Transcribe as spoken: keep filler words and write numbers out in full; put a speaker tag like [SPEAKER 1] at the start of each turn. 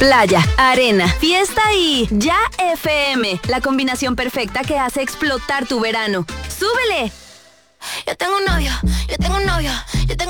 [SPEAKER 1] Playa, arena, fiesta y Ya F M. La combinación perfecta que hace explotar tu verano. ¡Súbele!
[SPEAKER 2] Yo tengo un novio, yo tengo un novio.